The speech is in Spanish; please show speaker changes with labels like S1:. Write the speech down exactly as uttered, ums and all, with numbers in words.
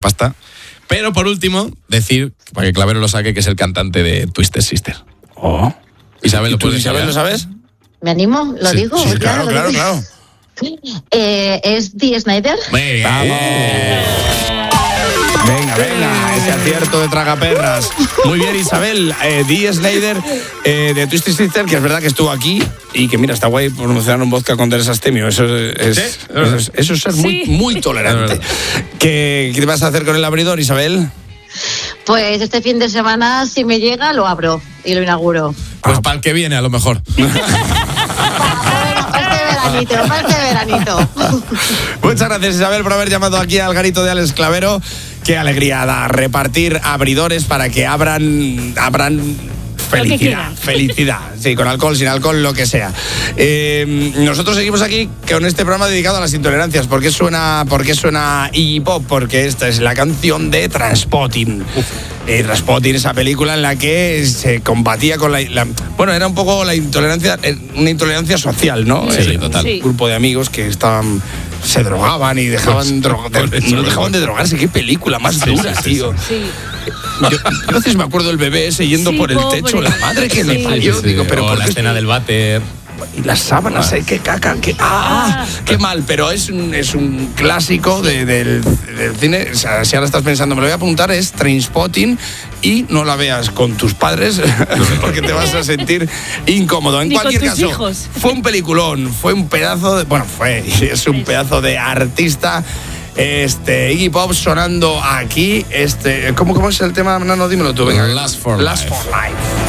S1: pasta. Pero por último, decir, para que Clavero lo saque, que es el cantante de Twisted Sister.
S2: Oh.
S1: Isabel, ¿lo
S2: ¿Tú,
S1: puedes
S2: Isabel, lo sabes?
S3: ¿Me animo? ¿Lo
S1: Sí,
S3: digo?
S2: Sí, claro,
S3: lo
S2: claro,
S3: digo.
S2: claro.
S3: Eh, es Dee Snider.
S1: Muy bien.
S2: Venga, venga, ese acierto de tragaperras. Muy bien, Isabel. Eh, Dee Snider eh, de Twisted Sister, que es verdad que estuvo aquí y que, mira, está guay promocionar un vodka con Teresa Astemio. Eso es,
S1: ¿Sí?
S2: eso es, eso es ser muy,
S4: Sí.
S2: muy tolerante. ¿Qué, ¿Qué vas a hacer con el abridor, Isabel?
S3: Pues este fin de semana, si me llega, lo abro y lo inauguro.
S1: Pues para el que viene, a lo mejor.
S3: Bueno, para este veranito, para este veranito.
S2: Muchas gracias, Isabel, por haber llamado aquí al garito de Alex Clavero. Qué alegría da repartir abridores para que abran, abran felicidad,
S4: quieran.
S2: felicidad. Sí, con alcohol, sin alcohol, lo que sea. Eh, nosotros seguimos aquí con este programa dedicado a las intolerancias. ¿Por qué suena, por qué suena Iggy Pop? Porque esta es la canción de Trainspotting. Eh, Trainspotting, esa película en la que se combatía con la, la... Bueno, era un poco la intolerancia, eh, una intolerancia social, ¿no?
S1: Sí,
S2: Eh,
S1: total.
S2: Un grupo de amigos que estaban... se drogaban y dejaban, dro- de- no dejaban de drogarse. Qué película más
S1: Sí,
S2: dura,
S1: sí, sí,
S2: tío.
S4: Sí.
S2: Yo, yo a veces me acuerdo del bebé ese yendo
S4: Sí,
S2: por el
S4: pobre.
S2: techo, la madre que le
S4: Sí.
S2: parió.
S1: Sí, sí,
S2: Digo,
S1: sí.
S2: pero
S1: o
S2: ¿por
S1: la
S2: qué?
S1: escena del váter.
S2: Y las sábanas, eh, qué caca, qué, ah, qué mal, pero es un, es un clásico de, del, del cine. O sea, si ahora estás pensando, me lo voy a apuntar, es Trainspotting, y no la veas con tus padres porque te vas a sentir incómodo. En
S4: Ni con
S2: cualquier
S4: tus
S2: caso,
S4: hijos.
S2: fue un peliculón, fue un pedazo de, bueno, fue, es un pedazo de artista. Este, Iggy Pop sonando aquí. Este, ¿cómo, cómo es el tema? No, no, dímelo tú, venga.
S1: Last for
S2: Last
S1: Life.
S2: for Life.